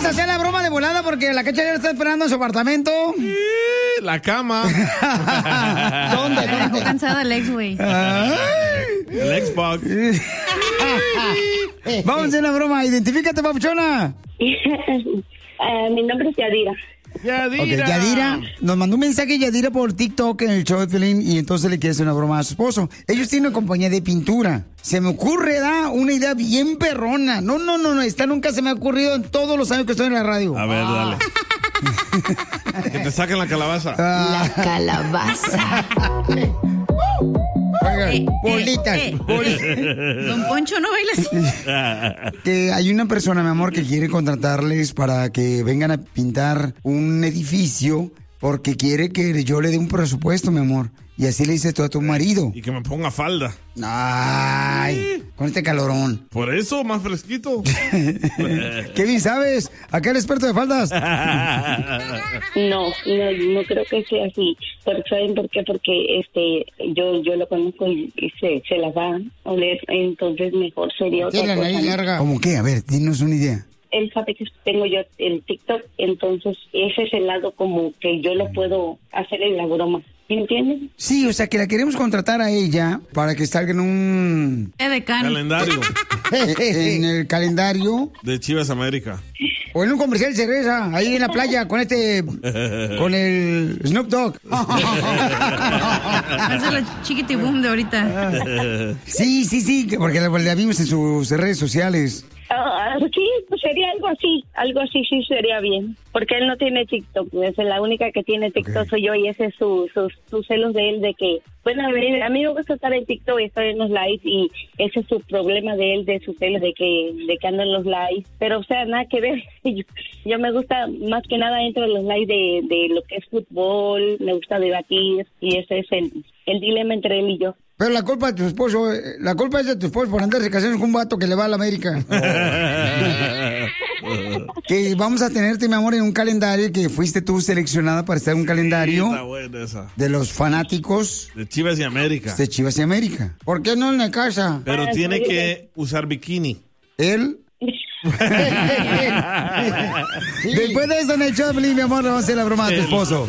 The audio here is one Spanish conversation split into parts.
vamos a hacer la broma de volada porque la Cacha ya está esperando en su apartamento. La cama. ¿Dónde? Dejó cansada el ex, güey. El Xbox. Vamos a hacer la broma. Identifícate, papuchona. Mi nombre es Yadira. Yadira. Ok, Yadira, nos mandó un mensaje Yadira por TikTok en el show de Piolín y entonces le quiere hacer una broma a su esposo. Ellos tienen una compañía de pintura. Se me ocurre, da una idea bien perrona. No, esta nunca se me ha ocurrido en todos los años que estoy en la radio. A ver, dale. Que te saquen la calabaza. La calabaza. Oigan, bolitas. Don Poncho no baila así. Que hay una persona, mi amor, que quiere contratarles para que vengan a pintar un edificio porque quiere que yo le dé un presupuesto, mi amor. Y así le dices tú a tu marido. Y que me ponga falda. Ay, con este calorón. Por eso, más fresquito. Kevin, ¿sabes? Acá el experto de faldas. No creo que sea así. Pero ¿saben por qué? Porque yo lo conozco y se las va a oler, entonces mejor sería otra Tiene la cosa. nariz larga. ¿Cómo qué? A ver, dinos una idea. Él sabe que tengo yo el TikTok, entonces ese es el lado como que yo lo puedo hacer en la broma. ¿Entienden? Sí, o sea, que la queremos contratar a ella para que salga en un... Calendario. En el calendario. De Chivas América. O en un comercial de cerveza, ahí en la playa, con con el Snoop Dogg. Hace la chiquitiboom de ahorita. Sí, porque la vimos en sus redes sociales. Sí, pues sería algo así sí sería bien, porque él no tiene TikTok, es la única que tiene TikTok soy yo y ese es sus celos de él de que, bueno, a mí me gusta estar en TikTok y estar en los lives y ese es su problema de él, de sus celos de que ando en los lives, pero o sea, nada que ver, yo me gusta más que nada dentro de los lives de lo que es fútbol, me gusta debatir y ese es el dilema entre él y yo. Pero la culpa de tu esposo, la culpa es de tu esposo por andarse casando con un vato que le va a la América. Que vamos a tenerte, mi amor, en un calendario que fuiste tú seleccionada para estar en un calendario Está buena esa. de los fanáticos De Chivas y América. de Chivas y América. ¿Por qué no en la casa? Pero tiene que usar bikini. Él. Después de eso, en el show de Piolín, mi amor, le vamos a hacer la broma a tu esposo.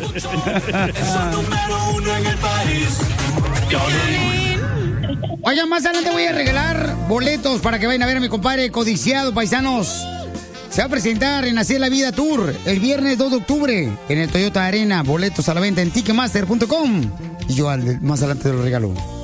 Oigan, más adelante voy a regalar boletos para que vayan a ver a mi compadre codiciado, paisanos. Se va a presentar en Así es la Vida Tour el viernes 2 de octubre en el Toyota Arena. Boletos a la venta en Ticketmaster.com. Y yo más adelante te lo regalo.